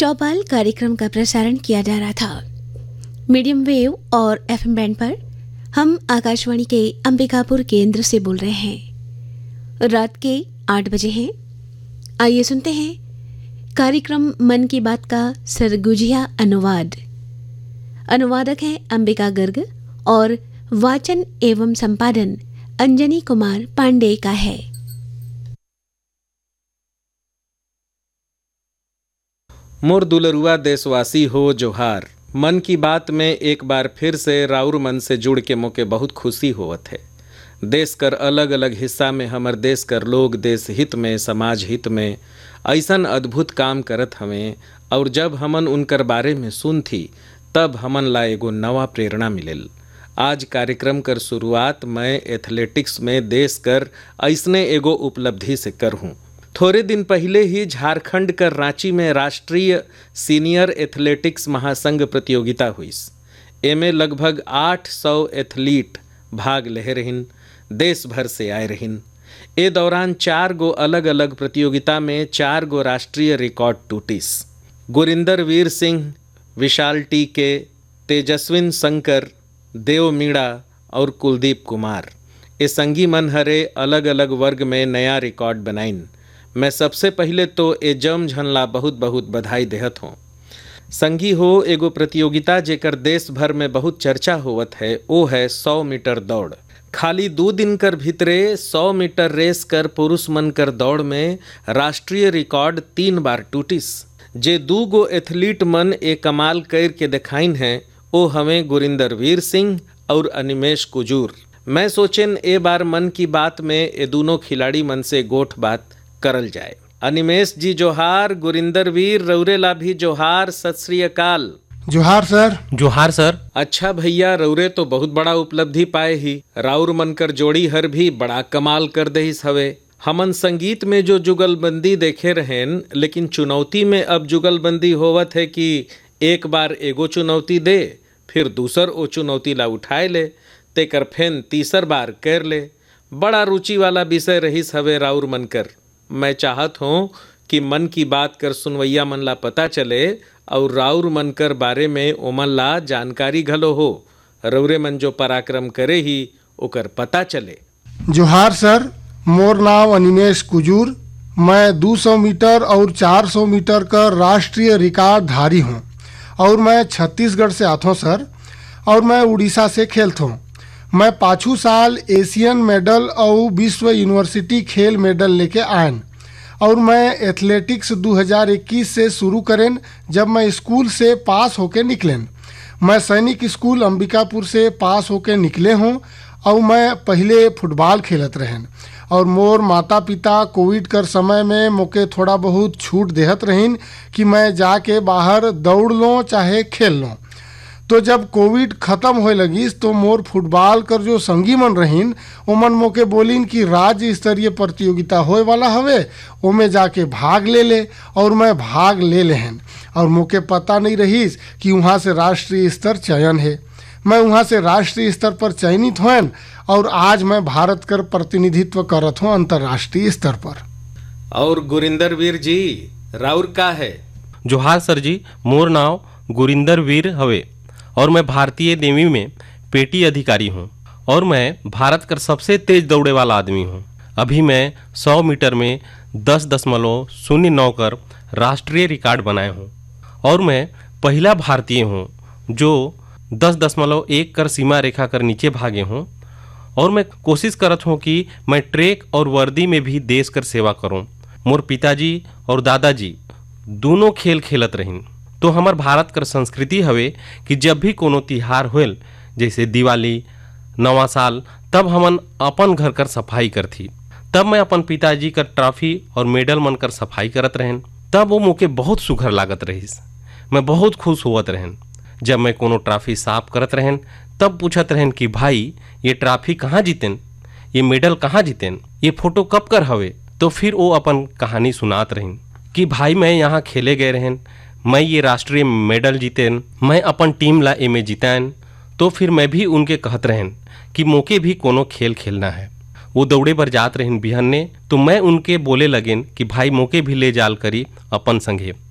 चौपाल कार्यक्रम का प्रसारण किया जा रहा था। मीडियम वेव और एफएम बैंड पर हम आकाशवाणी के अंबिकापुर केंद्र से बोल रहे हैं। रात के 8 बजे हैं। आइए सुनते हैं कार्यक्रम मन की बात का सरगुजिया अनुवाद। अनुवादक हैं अंबिका गर्ग और वाचन एवं संपादन अंजनी कुमार पांडे का है। मोर दुलरुआ देशवासी हो जोहार। मन की बात में एक बार फिर से राउर मन से जुड़ के मोके बहुत खुशी होवत है। देश कर अलग अलग हिस्सा में हमर देश कर लोग देश हित में समाज हित में ऐसन अद्भुत काम करत हवें और जब हमन उनकर बारे में सुन थी तब हमन ला एगो नवा प्रेरणा मिलेल। आज कार्यक्रम कर शुरुआत मैं एथलेटिक्स में देश कर ऐसने एगो उपलब्धि से कर हूँ। थोड़े दिन पहले ही झारखंड कर रांची में राष्ट्रीय सीनियर एथलेटिक्स महासंघ प्रतियोगिता हुई। एमे लगभग 800 एथलीट भाग ले रहिन, देश भर से आए रहिन। ए दौरान 4 गो अलग अलग प्रतियोगिता में 4 गो राष्ट्रीय रिकॉर्ड टूटिस। गुरिंदर वीर सिंह, विशाल टीके, तेजस्विन शंकर, देव मीणा और कुलदीप कुमार ए संगी मन हरे अलग अलग वर्ग में नया रिकॉर्ड बनाइन। मैं सबसे पहले तो ए जम झनला बहुत बहुत बधाई देहत हूँ। संगी हो एगो प्रतियोगिता जेकर देश भर में बहुत चर्चा होवत है वो है 100 मीटर दौड़। खाली 2 दिन कर भीतरे 100 मीटर रेस कर पुरुष मन कर दौड़ में राष्ट्रीय रिकॉर्ड 3 बार टूटिस। जे 2 गो एथलीट मन ए कमाल कर के दिखाइन हैं वो हमें गुरिंदर वीर सिंह और अनिमेश कुजूर। मैं सोचेन ए बार मन की बात में ए दोनों खिलाड़ी मन से गोठ बात करल जाए। अनिमेश जी जोहार, गुरिंदर वीर रौरेला भी जोहार, सत श्री अकाल। जोहार सर। जोहार सर। अच्छा भैया, रौरे तो बहुत बड़ा उपलब्धि पाए ही। राउर मनकर जोड़ी हर भी बड़ा कमाल कर दहिस हवे। हमन संगीत में जो जुगलबंदी देखे रहेन, लेकिन चुनौती में अब जुगलबंदी होवत है कि एक बार एगो चुनौती दे, फिर दूसर ओ चुनौती ला उठाए ले, तेकर फेन तीसर बार कर ले। बड़ा रुचि वाला विषय रहिस हवे राउर मनकर। मैं चाहत हूँ कि मन की बात कर सुनवैया मन ला पता चले और राउर मन कर बारे में ओमन ला जानकारी घलो हो। रौरे मन जो पराक्रम करे ही ओकर पता चले। जोहार सर, मोर नाम अनिमेश कुजूर। मैं 200 मीटर और 400 मीटर का राष्ट्रीय रिकॉर्ड धारी हूँ और मैं छत्तीसगढ़ से आता हूँ सर, और मैं उड़ीसा से खेलता हूँ। मैं 5 साल एशियन मेडल और विश्व यूनिवर्सिटी खेल मेडल लेके आयन और मैं एथलेटिक्स 2021 से शुरू करें जब मैं स्कूल से पास होके निकलें। मैं सैनिक स्कूल अंबिकापुर से पास होके निकले हूँ और मैं पहले फुटबॉल खेलत रहें और मोर माता पिता कोविड कर समय में मोके थोड़ा बहुत छूट देहत रहीन कि मैं जाके बाहर दौड़ लूँ चाहे खेल लूँ। तो जब कोविड ख़त्म होए लगिस तो मोर फुटबॉल कर जो संगी मन रहीन ओमन मोके बोलिन कि राज्य स्तरीय प्रतियोगिता होए वाला हवे, ओमे जाके भाग ले ले, और मैं भाग ले लेहन और मोके पता नहीं रहीस कि वहाँ से राष्ट्रीय स्तर चयन है। मैं वहाँ से राष्ट्रीय स्तर पर चयनित होन और आज मैं भारत कर प्रतिनिधित्व करत हूँ अंतर्राष्ट्रीय स्तर पर। और गुरिंदर वीर जी राउर का है? जोहार सर जी, मोर नाव गुरिंदर वीर हवे और मैं भारतीय नेवी में पेटी अधिकारी हूँ और मैं भारत का सबसे तेज दौड़े वाला आदमी हूँ। अभी मैं 100 मीटर में 10.09 कर राष्ट्रीय रिकॉर्ड बनाए हूँ और मैं पहला भारतीय हूँ जो 10.1 कर सीमा रेखा कर नीचे भागे हूँ और मैं कोशिश करत हूँ कि मैं ट्रैक और वर्दी में भी देश कर सेवा करूँ। मोर पिताजी और दादाजी दोनों खेल खेलत रहीन। तो हमार भारत कर संस्कृति हवे कि जब भी कोनो तिहार होल जैसे दिवाली, नवा साल, तब हमन अपन घर कर सफाई करथी। तब मैं अपन पिताजी कर ट्रॉफी और मेडल मन कर सफाई करत रहन। तब वो मोके बहुत सुघर लागत रहिस। मैं बहुत खुश होवत रहन। जब मैं कोनो ट्रॉफी साफ करत रहन तब पूछत रहन कि भाई ये ट्रॉफी कहाँ जीतेन, ये मेडल कहाँ जीतेन, ये फोटो कब कर हवे। तो फिर वो अपन कहानी सुनात रहन कि भाई मैं यहाँ खेले गए रहन, मैं ये राष्ट्रीय मेडल जीतेन, मैं अपन टीम ला एमे जितान। तो फिर मैं भी उनके कहत रहन कि मोके भी कोनो खेल खेलना है। वो दौड़े बर जात रहन बिहन ने, तो मैं उनके बोले लगेन कि भाई मोके भी ले जाल करी अपन संगे।